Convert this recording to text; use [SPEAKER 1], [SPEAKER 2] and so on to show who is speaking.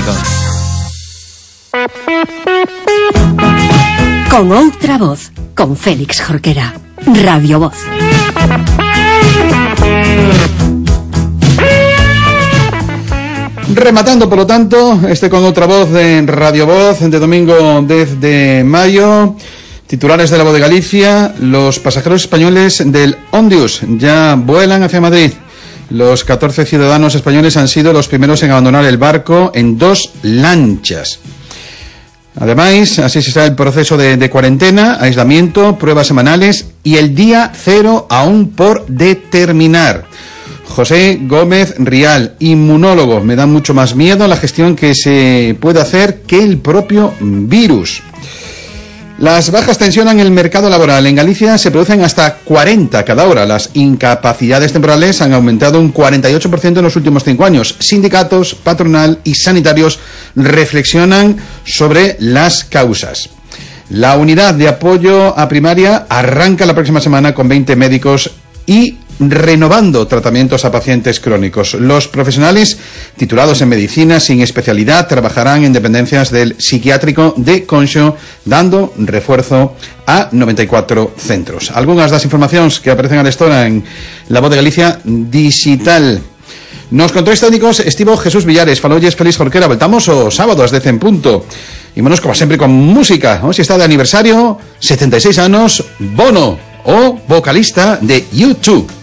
[SPEAKER 1] Médicos.
[SPEAKER 2] Con outra voz, con Félix Jorquera. Radio Voz.
[SPEAKER 3] Rematando, por lo tanto, con otra voz de Radio Voz de domingo 10 de mayo. Titulares de La Voz de Galicia: los pasajeros españoles del Ondius ya vuelan hacia Madrid. Los 14 ciudadanos españoles han sido los primeros en abandonar el barco en 2 lanchas. Además, así se está el proceso de cuarentena, aislamiento, pruebas semanales y el día cero aún por determinar. José Gómez Rial, inmunólogo: me da mucho más miedo la gestión que se puede hacer que el propio virus. Las bajas tensionan el mercado laboral. En Galicia se producen hasta 40 cada hora. Las incapacidades temporales han aumentado un 48% en los últimos 5 años. Sindicatos, patronal y sanitarios reflexionan sobre las causas. La unidad de apoyo a primaria arranca la próxima semana con 20 médicos y renovando tratamientos a pacientes crónicos. Los profesionales titulados en medicina sin especialidad trabajarán en dependencias del psiquiátrico de Conxo, dando refuerzo a 94 centros. Algunas das informacións que aparecen a lestora en La Voz de Galicia digital. Nos controles técnicos estivo Jesús Villares, falolles Félix Jorquera. Voltamos o sábado ás 10 en punto. Ímonos como sempre con música. Hoxe está de aniversario, 76 anos, Bono, o vocalista de U2.